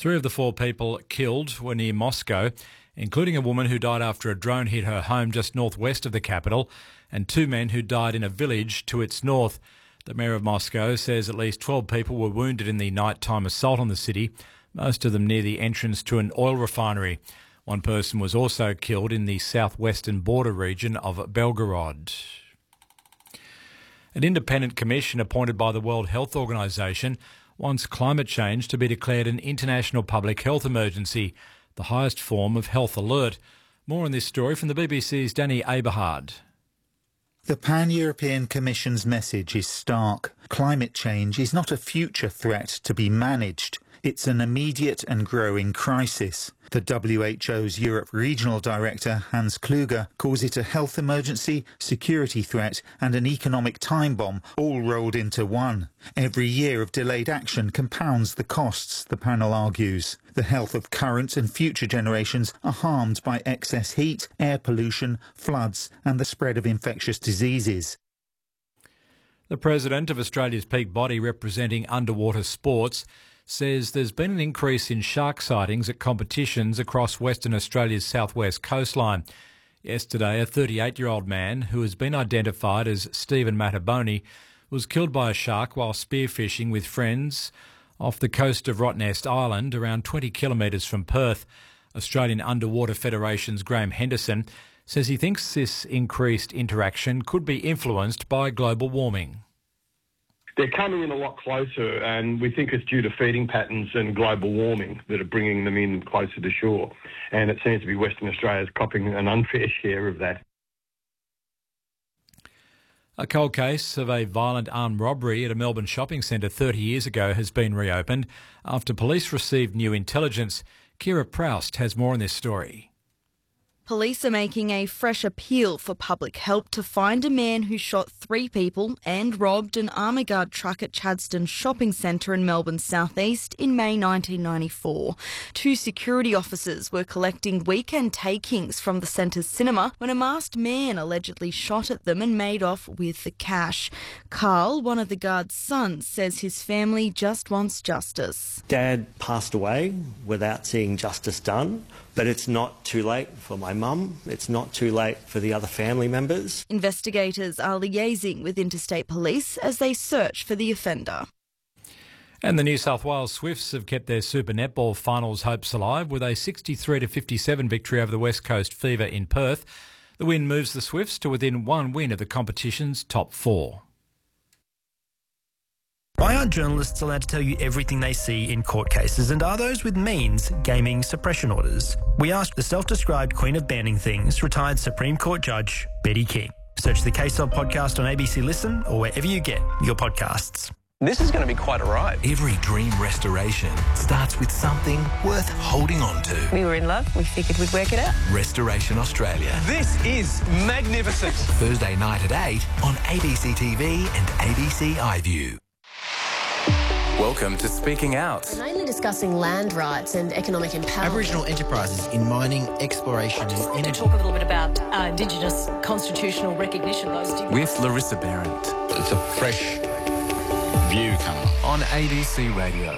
Three of the four people killed were near Moscow, including a woman who died after a drone hit her home just northwest of the capital, and two men who died in a village to its north. The mayor of Moscow says at least 12 people were wounded in the nighttime assault on the city, most of them near the entrance to an oil refinery. One person was also killed in the southwestern border region of Belgorod. An independent commission appointed by the World Health Organization wants climate change to be declared an international public health emergency, the highest form of health alert. More on this story from the BBC's Danny Aberhard. The Pan-European Commission's message is stark. Climate change is not a future threat to be managed. It's an immediate and growing crisis. The WHO's Europe Regional Director, Hans Kluge, calls it a health emergency, security threat and an economic time bomb, all rolled into one. Every year of delayed action compounds the costs, the panel argues. The health of current and future generations are harmed by excess heat, air pollution, floods and the spread of infectious diseases. The President of Australia's peak body representing underwater sports says there's been an increase in shark sightings at competitions across Western Australia's southwest coastline. Yesterday, a 38-year-old man who has been identified as Stephen Mataboni was killed by a shark while spearfishing with friends off the coast of Rottnest Island, around 20 kilometres from Perth. Australian Underwater Federation's Graham Henderson says he thinks this increased interaction could be influenced by global warming. They're coming in a lot closer, and we think it's due to feeding patterns and global warming that are bringing them in closer to shore. And it seems to be Western Australia's copping an unfair share of that. A cold case of a violent armed robbery at a Melbourne shopping centre 30 years ago has been reopened after police received new intelligence. Kira Proust has more on this story. Police are making a fresh appeal for public help to find a man who shot 3 people and robbed an Armaguard truck at Chadstone Shopping Centre in Melbourne's southeast in May 1994. 2 security officers were collecting weekend takings from the centre's cinema when a masked man allegedly shot at them and made off with the cash. Carl, one of the guard's sons, says his family just wants justice. Dad passed away without seeing justice done, but it's not too late for my mum. It's not too late for the other family members. Investigators are liaising with Interstate Police as they search for the offender. And the New South Wales Swifts have kept their Super Netball finals hopes alive with a 63-57 victory over the West Coast Fever in Perth. The win moves the Swifts to within 1 win of the competition's top 4. Why aren't journalists allowed to tell you everything they see in court cases, and are those with means gaming suppression orders? We asked the self-described Queen of Banning Things, retired Supreme Court Judge Betty King. Search the Case Of podcast on ABC Listen or wherever you get your podcasts. This is going to be quite a ride. Every dream restoration starts with something worth holding on to. We were in love. We figured we'd work it out. Restoration Australia. This is magnificent. Thursday night at 8 on ABC TV and ABC iView. Welcome to Speaking Out. We're mainly discussing land rights and economic empowerment. Aboriginal enterprises in mining, exploration and energy. To talk a little bit about Indigenous constitutional recognition. With Larissa Behrendt. It's a fresh view coming on ABC Radio.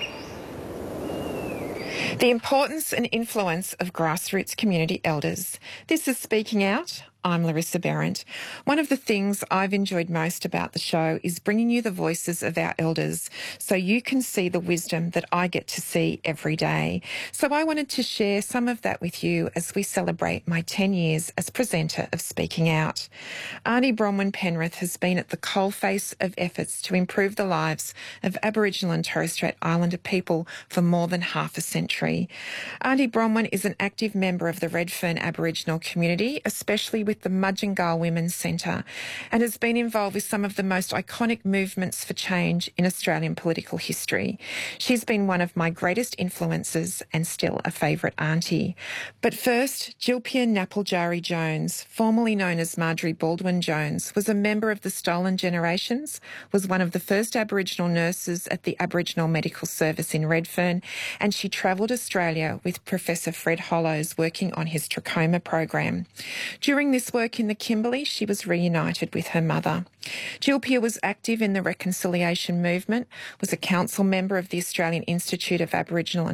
The importance and influence of grassroots community elders. This is Speaking Out. I'm Larissa Behrendt. One of the things I've enjoyed most about the show is bringing you the voices of our elders so you can see the wisdom that I get to see every day. So I wanted to share some of that with you as we celebrate my 10 years as presenter of Speaking Out. Aunty Bronwyn Penrith has been at the coalface of efforts to improve the lives of Aboriginal and Torres Strait Islander people for more than half a century. Aunty Bronwyn is an active member of the Redfern Aboriginal community, especially with the Mudgeongal Women's Centre, and has been involved with some of the most iconic movements for change in Australian political history. She's been one of my greatest influences and still a favourite auntie. But first, Jilpia Napaljari Jones, formerly known as Marjorie Baldwin Jones, was a member of the Stolen Generations, was one of the first Aboriginal nurses at the Aboriginal Medical Service in Redfern, and she travelled Australia with Professor Fred Hollows working on his trachoma program. During this work in the Kimberley, she was reunited with her mother. Jilpia was active in the reconciliation movement, was a council member of the Australian Institute of Aboriginal and